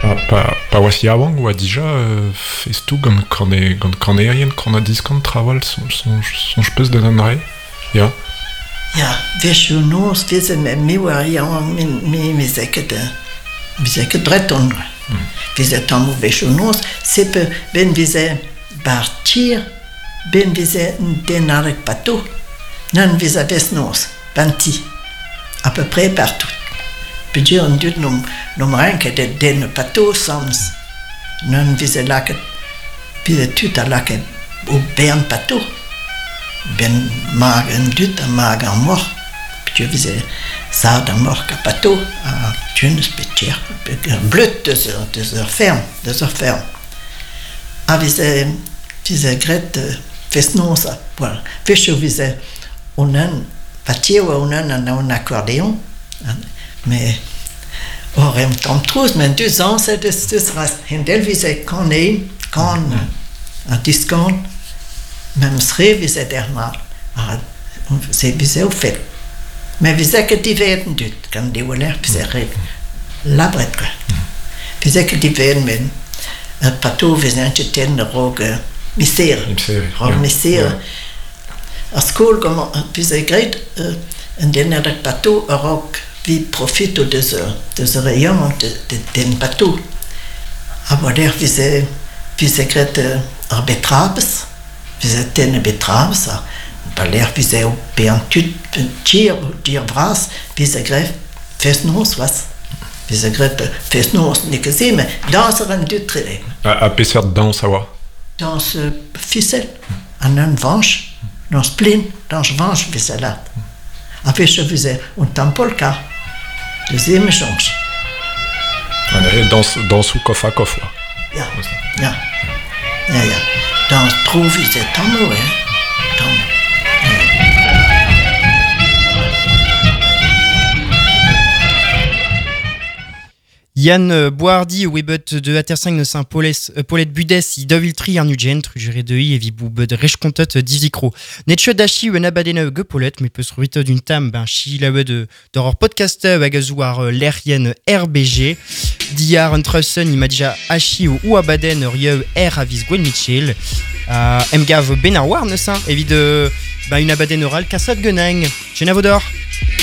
Pa oas yaouank oa dija festou gant kanerien qu'on a diskant trawal son peus den an re. Ya. Ja, vechou noz veze me war yaouank me ket dreton. Veze tamou vechou noz, sepe ben veze bar tir, ben veze den arek pato, nan veze ves noz, banti, à peu près partout. Puis dire un dut nom ranket den pato sams, nan veze laket, veze tut a laket au bern pato, ben mag un dut a mag an mor, puis veze sad an mor ka pato, a tunes petier, blut deus ur ferm. A veze gret fesnosa, voilà. Vechou veze unan patier ou unan an accordéon, mais orem tam trouz, men 2 ans c'est deus rast. Hendel veze kan a diskant, même sre veze dermal, c'est veze au fait. Mais veze ket diveden dut, kan di waler veze red, labret quoi. Veze ket diveden men, pato veze an ten rog misère. Rog misère. A skol gomma veze gret, en den erek pato a rog vi profito deus ur eon den pato. A waler veze gret ar betrabes, veze ten betrabes, baler veze o pean tut tir vras, veze gret fes noz was. Veze gret fes noz nekeze, mais dans an dut trele. A peseurt dans a oa? Dans ficelle, an vanche, dans splin, dans vanche veze lat. A vechou veze un tampolka, deuxième change. Dans ou kof a kof oa? Ja. Dans trou veze tamou, tamou. Yann Boardi o webet de Atersang ne saint Paulette Budès i doviltri ar nugent rugere deuhi evi bou bed rechkontet divikro. Netche dachi ou en abadena ge Paulette, mais peus ruite d'une tam chi la de d'or podcast hag a zouar l'erien RBG. Diar un trussen ima dija hachi ou abaden rieu avis Gwen Mitchell. Mgav Benarwar ne saint evi de une abaden oral kassat genang. Genavodor.